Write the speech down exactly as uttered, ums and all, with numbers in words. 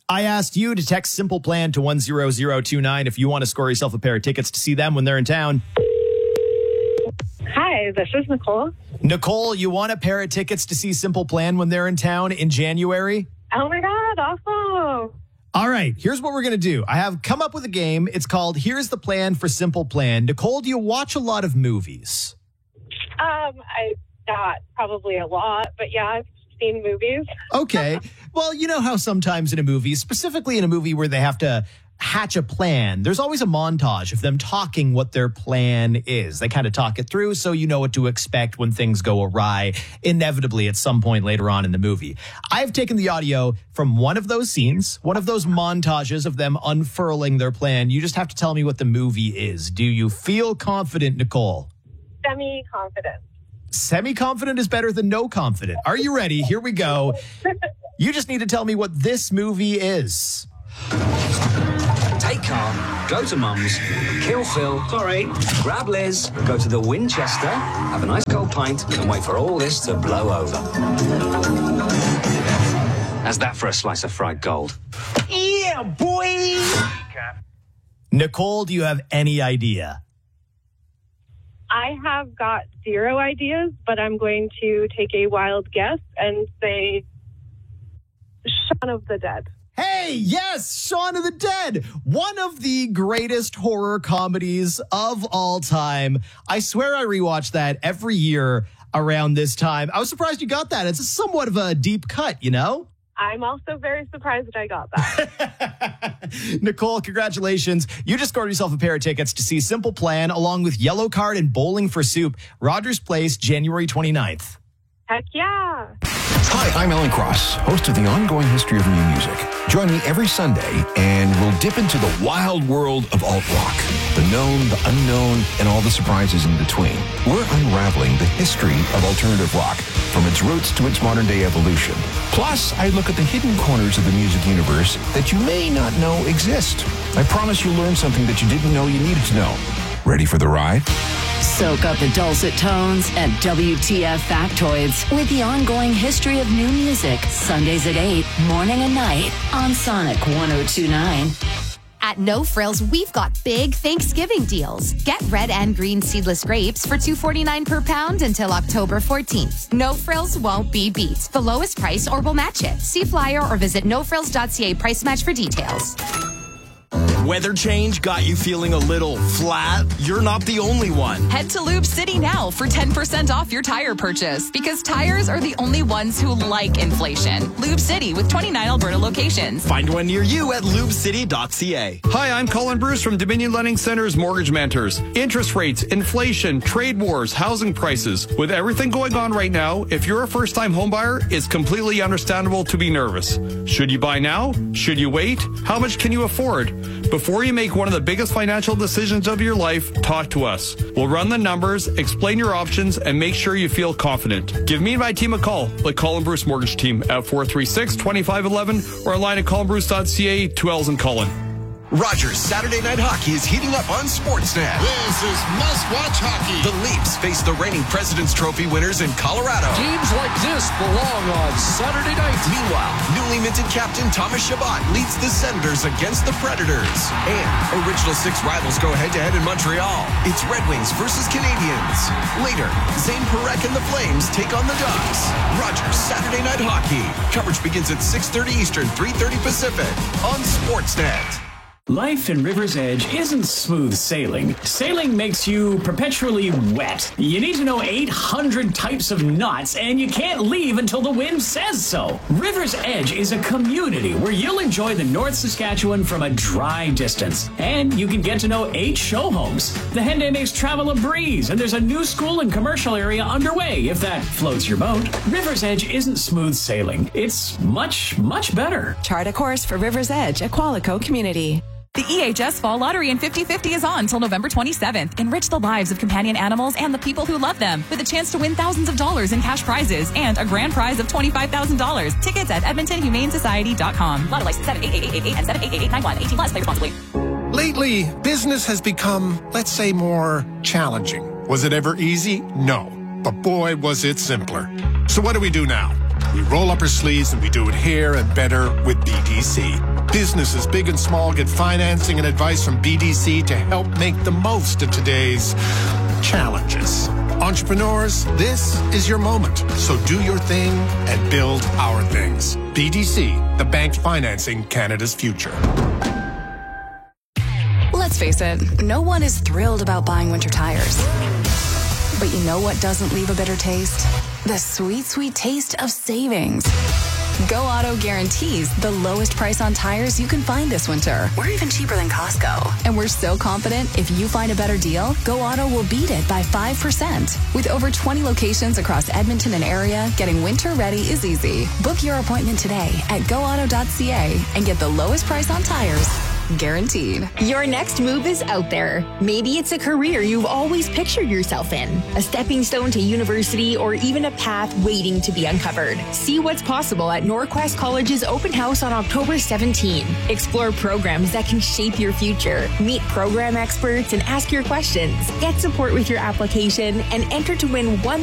I asked you to text Simple Plan to one zero zero two nine if you want to score yourself a pair of tickets to see them when they're in town. Hi, this is Nicole. Nicole, you want a pair of tickets to see Simple Plan when they're in town in January? Oh my God, awesome. All right, here's what we're going to do. I have come up with a game. It's called Here's the Plan for Simple Plan. Nicole, do you watch a lot of movies? Um, I not probably a lot, but yeah, I've seen movies. Okay. Well, you know how sometimes in a movie, specifically in a movie where they have to hatch a plan, there's always a montage of them talking what their plan is. They kind of talk it through so you know what to expect when things go awry, inevitably at some point later on in the movie. I've taken the audio from one of those scenes, one of those montages of them unfurling their plan. You just have to tell me what the movie is. Do you feel confident, Nicole? Semi-confident. Semi-confident is better than no confident. Are you ready? Here we go. You just need to tell me what this movie is. Take car, go to Mum's, kill Phil, sorry, grab Liz, go to the Winchester, have a nice cold pint, and wait for all this to blow over. How's that for a slice of fried gold? Yeah, boy! Nicole, do you have any idea? I have got zero ideas, but I'm going to take a wild guess and say Shaun of the Dead. Hey, yes, Shaun of the Dead, one of the greatest horror comedies of all time. I swear I rewatch that every year around this time. I was surprised you got that. It's somewhat of a deep cut, you know? I'm also very surprised that I got that. Nicole, congratulations. You just scored yourself a pair of tickets to see Simple Plan along with Yellow Card and Bowling for Soup, Rogers Place, January twenty-ninth. Heck yeah. Hi, I'm Alan Cross, host of the Ongoing History of New Music. Join me every Sunday, and we'll dip into the wild world of alt-rock, the known, the unknown, and all the surprises in between. We're unraveling the history of alternative rock, from its roots to its modern-day evolution. Plus, I look at the hidden corners of the music universe that you may not know exist. I promise you'll learn something that you didn't know you needed to know. Ready for the ride? Soak up the dulcet tones and W T F factoids with the Ongoing History of New Music, Sundays at eight, morning and night on Sonic one oh two point nine. At No Frills, we've got big Thanksgiving deals. Get red and green seedless grapes for two forty-nine per pound until October fourteenth. No Frills won't be beat. The lowest price or we'll match it. See flyer or visit no frills dot c a price match for details. Weather change got you feeling a little flat? You're not the only one. Head to Lube City now for ten percent off your tire purchase, because tires are the only ones who like inflation. Lube City with twenty-nine Alberta locations. Find one near you at lube city dot c a. Hi, I'm Colin Bruce from Dominion Lending Center's Mortgage Mentors. Interest rates, inflation, trade wars, housing prices. With everything going on right now, if you're a first-time homebuyer, it's completely understandable to be nervous. Should you buy now? Should you wait? How much can you afford? Before you make one of the biggest financial decisions of your life, talk to us. We'll run the numbers, explain your options, and make sure you feel confident. Give me and my team a call, like Colin Bruce Mortgage Team at four three six, two five one one or online at colin bruce dot c a, two L's in Colin. Rogers Saturday Night Hockey is heating up on Sportsnet. This is must-watch hockey. The Leafs face the reigning President's Trophy winners in Colorado. Games like this belong on Saturday night. Meanwhile, newly minted captain Thomas Chabot leads the Senators against the Predators. And original six rivals go head-to-head in Montreal. It's Red Wings versus Canadiens. Later, Zane Parekh and the Flames take on the Ducks. Rogers Saturday Night Hockey. Coverage begins at six thirty Eastern, three thirty Pacific on Sportsnet. Life in River's Edge isn't smooth sailing. Sailing makes you perpetually wet. You need to know eight hundred types of knots, and you can't leave until the wind says so. River's Edge is a community where you'll enjoy the North Saskatchewan from a dry distance. And you can get to know eight show homes. The Henday makes travel a breeze, and there's a new school and commercial area underway, if that floats your boat. River's Edge isn't smooth sailing. It's much, much better. Chart a course for River's Edge at Qualico Community. The E H S Fall Lottery and fifty fifty is on until November twenty-seventh. Enrich the lives of companion animals and the people who love them with a chance to win thousands of dollars in cash prizes and a grand prize of twenty-five thousand dollars. Tickets at edmonton humane society dot com. Lotto license seven eight eight eight eight and seven eight eight eight nine one. eighteen plus. Play responsibly. Lately, business has become, let's say, more challenging. Was it ever easy? No. But boy, was it simpler. So what do we do now? We roll up our sleeves and we do it here and better with B D C. Businesses big and small get financing and advice from B D C to help make the most of today's challenges. Entrepreneurs, this is your moment. So do your thing and build our things. B D C, the bank financing Canada's future. Let's face it, no one is thrilled about buying winter tires. But you know what doesn't leave a bitter taste? The sweet, sweet taste of savings. Go Auto guarantees the lowest price on tires you can find this winter. We're even cheaper than Costco. And we're so confident if you find a better deal, Go Auto will beat it by five percent. With over twenty locations across Edmonton and area, getting winter ready is easy. Book your appointment today at go auto dot c a and get the lowest price on tires. Guaranteed. Your next move is out there. Maybe it's a career you've always pictured yourself in, a stepping stone to university, or even a path waiting to be uncovered. See what's possible at Norquest College's open house on October seventeenth. Explore programs that can shape your future. Meet program experts and ask your questions. Get support with your application and enter to win one